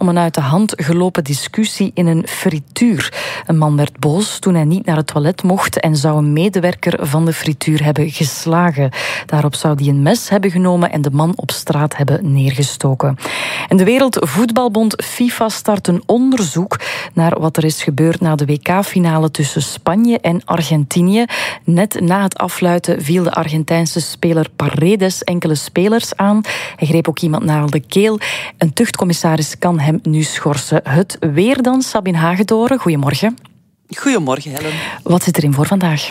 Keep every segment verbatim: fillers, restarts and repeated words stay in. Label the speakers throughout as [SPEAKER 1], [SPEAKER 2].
[SPEAKER 1] om een uit de hand gelopen discussie in een frituur. Een man werd boos toen hij niet naar het toilet mocht en zou een medewerker van de frituur hebben geslagen. Daarop zou hij een mes hebben genomen en de man op straat hebben neergestoken. En de Wereldvoetbalbond FIFA start een onderzoek naar wat er is gebeurd na de W K-finale tussen Spanje en Argentinië. Net na het afluiten viel de Argentijnse speler Paredes enkele spelers aan. Hij greep ook iemand naar de keel. Een tuchtcommissaris kan hem nu schorsen. Het weer dan, Sabine Hagedoren. Goedemorgen.
[SPEAKER 2] Goedemorgen, Helen.
[SPEAKER 1] Wat zit erin voor vandaag?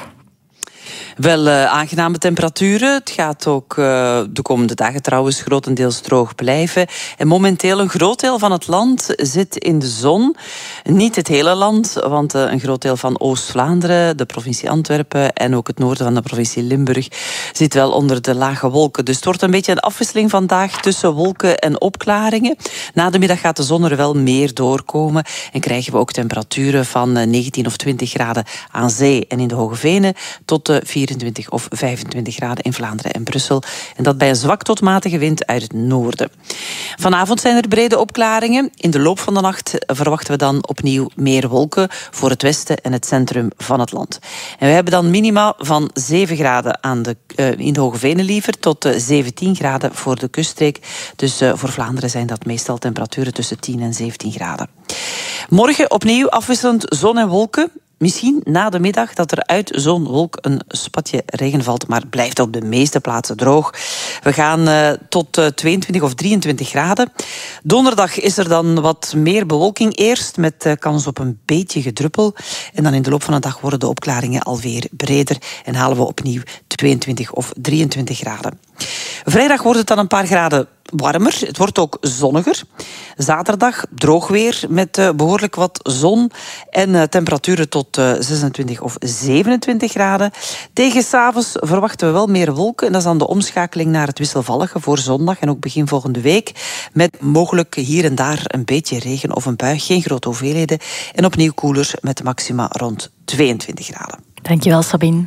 [SPEAKER 2] Wel uh, aangename temperaturen. Het gaat ook uh, de komende dagen trouwens grotendeels droog blijven. En momenteel een groot deel van het land zit in de zon. Niet het hele land, want uh, een groot deel van Oost-Vlaanderen, de provincie Antwerpen en ook het noorden van de provincie Limburg zit wel onder de lage wolken. Dus het wordt een beetje een afwisseling vandaag tussen wolken en opklaringen. Na de middag gaat de zon er wel meer doorkomen en krijgen we ook temperaturen van negentien of twintig graden aan zee en in de Hoge Venen tot uh, vierentwintig of vijfentwintig graden in Vlaanderen en Brussel. En dat bij een zwak tot matige wind uit het noorden. Vanavond zijn er brede opklaringen. In de loop van de nacht verwachten we dan opnieuw meer wolken voor het westen en het centrum van het land. En we hebben dan minima van zeven graden aan de, uh, in de Hoge Venen liever tot uh, zeventien graden voor de kuststreek. Dus uh, voor Vlaanderen zijn dat meestal temperaturen tussen tien en zeventien graden. Morgen opnieuw afwisselend zon en wolken. Misschien na de middag dat er uit zo'n wolk een spatje regen valt, maar blijft op de meeste plaatsen droog. We gaan uh, tot uh, tweeëntwintig of drieëntwintig graden. Donderdag is er dan wat meer bewolking eerst, met uh, kans op een beetje gedruppel. En dan in de loop van de dag worden de opklaringen alweer breder en halen we opnieuw tweeëntwintig of drieëntwintig graden. Vrijdag wordt het dan een paar graden warmer. Het wordt ook zonniger. Zaterdag droog weer met uh, behoorlijk wat zon en uh, temperaturen tot uh, zesentwintig of zevenentwintig graden. Tegen 's avonds verwachten we wel meer wolken en dat is dan de omschakeling naar het wisselvallige voor zondag en ook begin volgende week. Met mogelijk hier en daar een beetje regen of een bui, geen grote hoeveelheden. En opnieuw koeler met maxima rond tweeëntwintig graden.
[SPEAKER 1] Dankjewel, Sabine.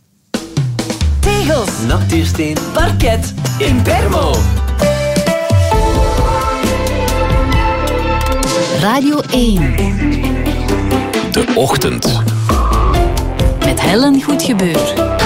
[SPEAKER 3] Tegels, natuursteen, parket, Impermo.
[SPEAKER 4] Radio één.
[SPEAKER 5] De Ochtend.
[SPEAKER 4] Met Helen Goedgebuur.